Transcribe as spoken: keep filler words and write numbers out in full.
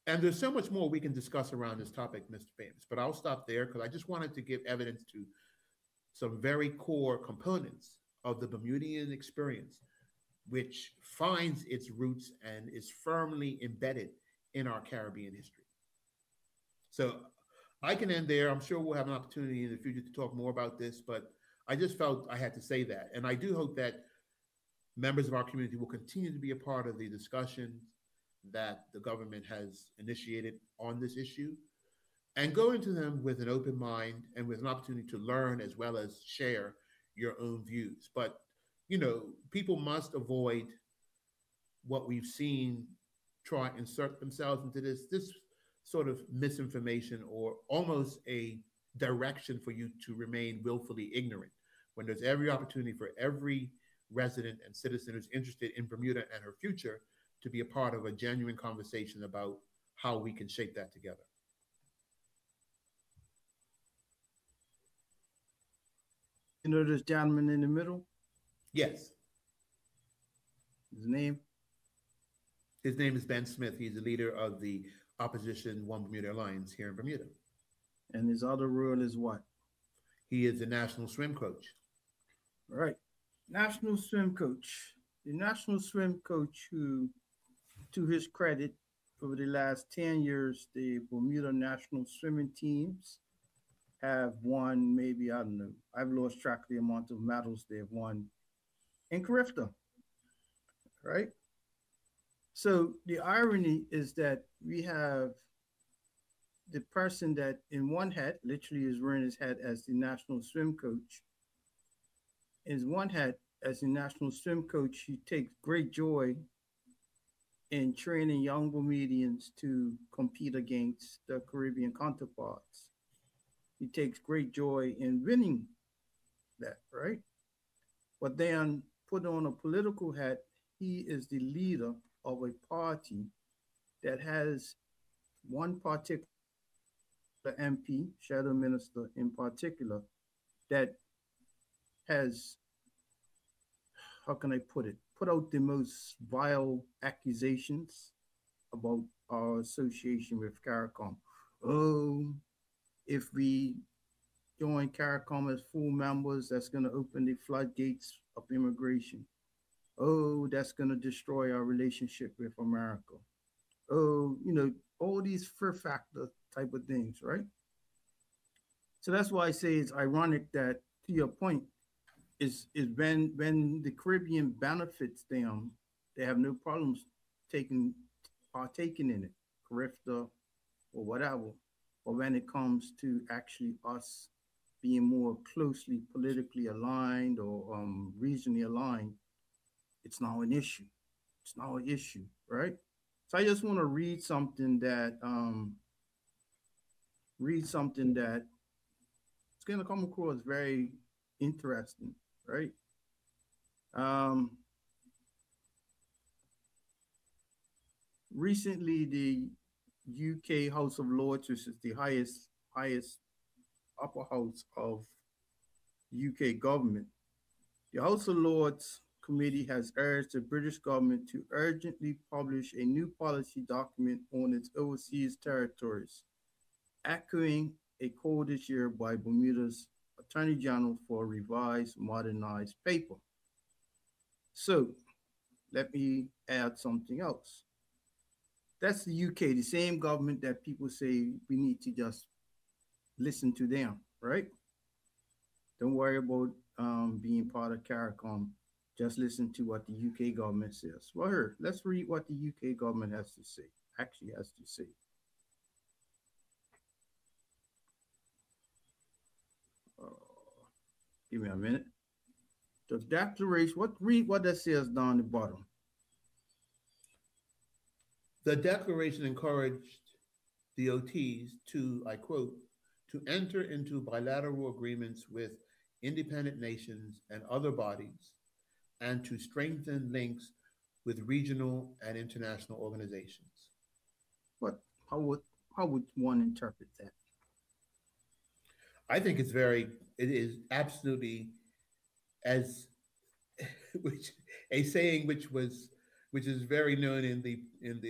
And there's so much more we can discuss around this topic, mister Famous, but I'll stop there because I just wanted to give evidence to some very core components of the Bermudian experience, which finds its roots and is firmly embedded in our Caribbean history. So I can end there. I'm sure we'll have an opportunity in the future to talk more about this, but I just felt I had to say that. And I do hope that members of our community will continue to be a part of the discussions that the government has initiated on this issue and go into them with an open mind and with an opportunity to learn as well as share your own views. But, you know, people must avoid what we've seen try and insert themselves into this this sort of misinformation or almost a direction for you to remain willfully ignorant when there's every opportunity for every resident and citizen who's interested in Bermuda and her future to be a part of a genuine conversation about how we can shape that together. You know this gentleman in the middle? Yes. His name? His name is Ben Smith. He's the leader of the opposition One Bermuda Alliance here in Bermuda. And his other role is what? He is the national swim coach. Right. National swim coach. The national swim coach who, to his credit, over the last ten years, the Bermuda national swimming teams have won maybe, I don't know, I've lost track of the amount of medals they've won in Carifta, right? So the irony is that we have the person that in one hat, literally is wearing his hat as the national swim coach, is one hat as the national swim coach, he takes great joy in training young Bermudians to compete against their Caribbean counterparts. He takes great joy in winning that, right? But then put on a political hat, he is the leader of a party that has one particular M P, shadow minister in particular, that has, how can I put it, put out the most vile accusations about our association with CARICOM. Oh, if we join CARICOM as full members, that's going to open the floodgates of immigration. Oh, that's going to destroy our relationship with America. Oh, you know, all these fear factor type of things, right? So that's why I say it's ironic that, to your point, is is when when the Caribbean benefits them, they have no problems taking partaking in it, Carifta or whatever. But when it comes to actually us being more closely politically aligned or um, regionally aligned, it's now an issue. It's now an issue, right? So I just want to read something that um, read something that it's going to come across very interesting, right? Um, recently, the U K House of Lords, which is the highest highest upper house of U K government, the House of Lords Committee has urged the British government to urgently publish a new policy document on its overseas territories, echoing a call this year by Bermuda's Attorney General for a revised, modernized paper. So let me add something else. That's the U K, the same government that people say we need to just listen to them, right? Don't worry about um, being part of CARICOM. Just listen to what the U K government says. Well, here, let's read what the U K government has to say, actually has to say. Uh, give me a minute. The declaration, what read what that says down the bottom. The declaration encouraged the O Ts to, I quote, to enter into bilateral agreements with independent nations and other bodies and to strengthen links with regional and international organizations. What, how would, how would one interpret that? I think it's very, it is absolutely as, which a saying which was, which is very known in the in the